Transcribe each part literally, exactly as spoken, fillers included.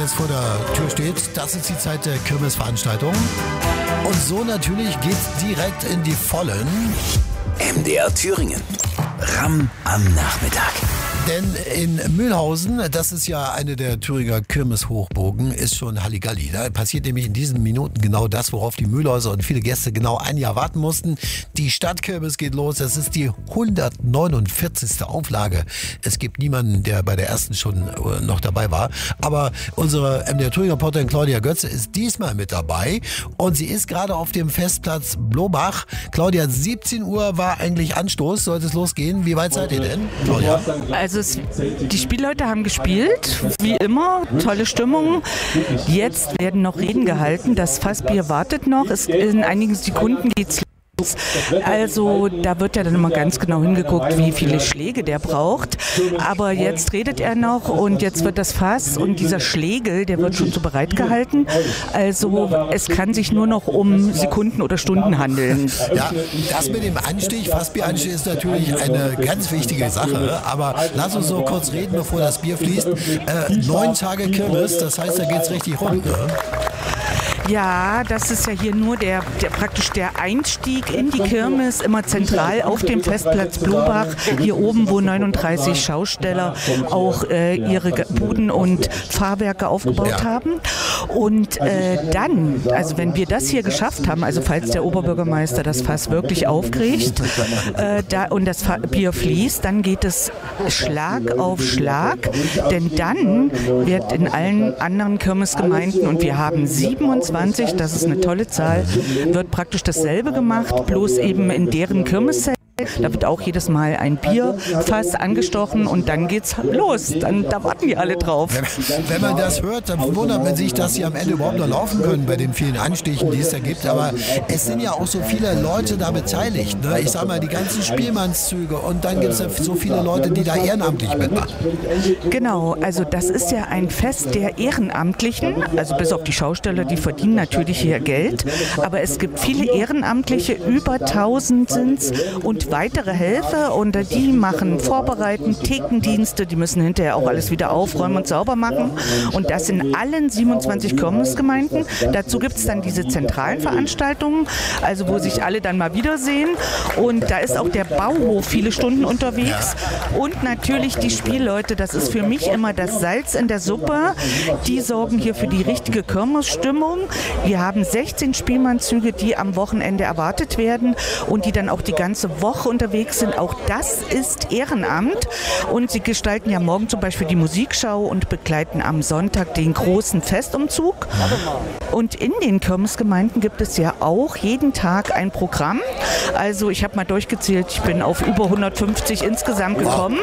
das vor der Tür steht. Das ist die Zeit der Kirmesveranstaltung. Und so natürlich geht's direkt in die Vollen. M D R Thüringen. Ramm am Nachmittag. Denn in Mühlhausen, das ist ja eine der Thüringer Kirmeshochburgen, ist schon Halligalli. Da passiert nämlich in diesen Minuten genau das, worauf die Mühlhäuser und viele Gäste genau ein Jahr warten mussten. Die Stadtkirmes geht los. Es ist die hundertneunundvierzigste Auflage. Es gibt niemanden, der bei der ersten schon noch dabei war. Aber unsere M D R Thüringer Reporterin Claudia Götze ist diesmal mit dabei. Und sie ist gerade auf dem Festplatz Blobach. Claudia, siebzehn Uhr war eigentlich Anstoß. Sollte es losgehen? Wie weit seid ihr denn, Claudia? Also es, die Spielleute haben gespielt, wie immer, tolle Stimmung. Jetzt werden noch Reden gehalten, das Fassbier wartet noch. Es, in einigen Sekunden geht's los. Also da wird ja dann immer ganz genau hingeguckt, wie viele Schläge der braucht. Aber jetzt redet er noch und jetzt wird das Fass und dieser Schlegel, der wird schon so bereitgehalten. Also es kann sich nur noch um Sekunden oder Stunden handeln. Ja, das mit dem Anstich, Fassbieranstich ist natürlich eine ganz wichtige Sache. Aber lass uns so kurz reden, bevor das Bier fließt. Äh, neun Tage Kirmes, das heißt, da geht's richtig rund, ne? Ja, das ist ja hier nur der, der praktisch der Einstieg in die Kirmes, immer zentral auf dem Festplatz Blobach, hier oben, wo neununddreißig Schausteller auch äh, ihre Buden und Fahrwerke aufgebaut ja. haben. Und äh, dann, also wenn wir das hier geschafft haben, also falls der Oberbürgermeister das Fass wirklich aufkriegt äh, da, und das Bier fließt, dann geht es Schlag auf Schlag, denn dann wird in allen anderen Kirmesgemeinden, und wir haben siebenundzwanzig, das ist eine tolle Zahl, wird praktisch dasselbe gemacht, bloß eben in deren Kirmeszelt. Da wird auch jedes Mal ein Bierfass angestochen und dann geht's los. Dann, da warten die alle drauf. Wenn, wenn man das hört, dann wundert man sich, dass sie am Ende überhaupt noch laufen können bei den vielen Anstichen, die es da gibt. Aber es sind ja auch so viele Leute da beteiligt. Ne? Ich sag mal, die ganzen Spielmannszüge und dann gibt es ja so viele Leute, die da ehrenamtlich mitmachen. Genau, also das ist ja ein Fest der Ehrenamtlichen, also bis auf die Schausteller, die verdienen natürlich hier Geld. Aber es gibt viele Ehrenamtliche, über tausend sind's und weitere Helfer und die machen Vorbereiten, Thekendienste, die müssen hinterher auch alles wieder aufräumen und sauber machen und das in allen siebenundzwanzig Kirmesgemeinden. Dazu gibt es dann diese zentralen Veranstaltungen, also wo sich alle dann mal wiedersehen und da ist auch der Bauhof viele Stunden unterwegs und natürlich die Spielleute, das ist für mich immer das Salz in der Suppe, die sorgen hier für die richtige Kirmesstimmung. Wir haben sechzehn Spielmannszüge, die am Wochenende erwartet werden und die dann auch die ganze Woche unterwegs sind. Auch das ist Ehrenamt und sie gestalten ja morgen zum Beispiel die Musikschau und begleiten am Sonntag den großen Festumzug. Und in den Kirmesgemeinden gibt es ja auch jeden Tag ein Programm. Also ich habe mal durchgezählt, ich bin auf über hundertfünfzig insgesamt gekommen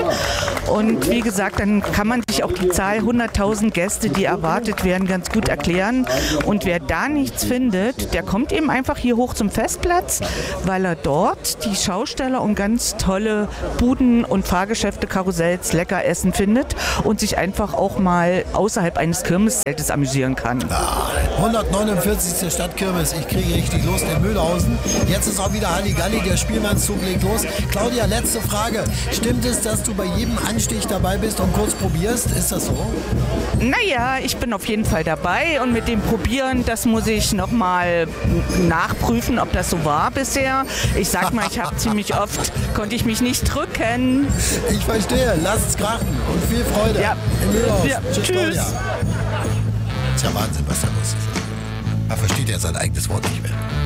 und wie gesagt, dann kann man sich auch die Zahl hunderttausend Gäste, die erwartet werden, ganz gut erklären und wer da nichts findet, der kommt eben einfach hier hoch zum Festplatz, weil er dort die Schausteller und ganz tolle Buden und Fahrgeschäfte, Karussells, lecker Essen findet und sich einfach auch mal außerhalb eines Kirmeszeltes amüsieren kann. Ah, hundertneunundvierzigste Stadtkirmes, ich kriege richtig Lust in Mühlhausen. Jetzt ist auch wieder Halligalli, der Spielmannszug legt los. Claudia, letzte Frage. Stimmt es, dass du bei jedem Anstich dabei bist und kurz probierst? Ist das so? Naja, ich bin auf jeden Fall dabei und mit dem Probieren, das muss ich nochmal nachprüfen, ob das so war bisher. Ich sag mal, ich habe ziemlich oft, konnte ich mich nicht drücken. Ich verstehe, lasst's krachen und viel Freude ja. in Mühlhausen. Ja. Tschüss. Tschüss. Ist ja Wahnsinn, was da los ist. Man versteht ja sein eigenes Wort nicht mehr.